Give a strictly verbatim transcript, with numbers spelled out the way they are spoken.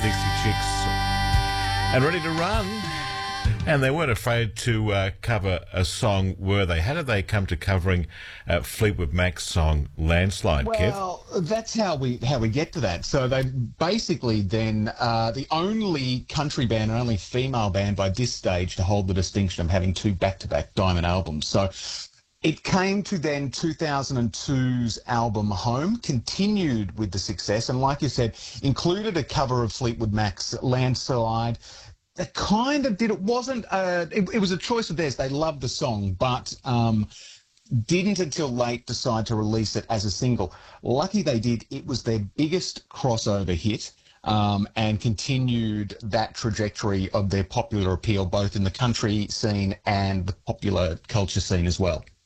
Dixie Chicks, and Ready to Run. And they weren't afraid to uh, cover a song, were they? How did they come to covering uh, Fleetwood Mac's song Landslide, Kev? Well, that's how we how we get to that. So they basically then uh, the only country band and only female band by this stage to hold the distinction of having two back-to-back diamond albums. So it came to then two thousand two's album Home, continued with the success, and like you said, included a cover of Fleetwood Mac's Landslide. That kind of did, it wasn't, a, it, it was a choice of theirs. They loved the song, but um, didn't until late decide to release it as a single. Lucky they did. It was their biggest crossover hit um, and continued that trajectory of their popular appeal, both in the country scene and the popular culture scene as well.